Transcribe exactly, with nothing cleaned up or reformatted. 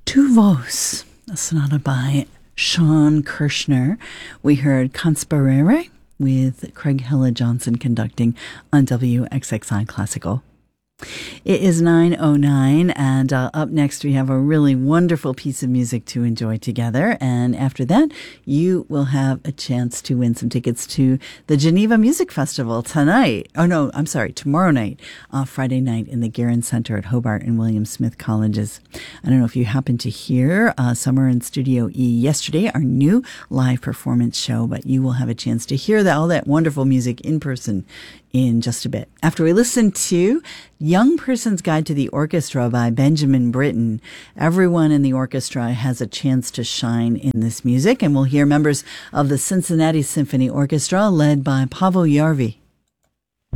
Tu Vos, a sonata by Sean Kirshner. We heard Conspirere with Craig Hella Johnson conducting on W X X I Classical. It is nine oh nine, and uh, up next we have a really wonderful piece of music to enjoy together. And after that, you will have a chance to win some tickets to the Geneva Music Festival tonight. Oh, no, I'm sorry, tomorrow night, uh, Friday night in the Guerin Center at Hobart and William Smith Colleges. I don't know if you happened to hear uh, Summer in Studio E yesterday, our new live performance show, but you will have a chance to hear that, all that wonderful music in person in just a bit. After we listen to Young Person's Guide to the Orchestra by Benjamin Britten, everyone in the orchestra has a chance to shine in this music, and we'll hear members of the Cincinnati Symphony Orchestra led by Paavo Järvi.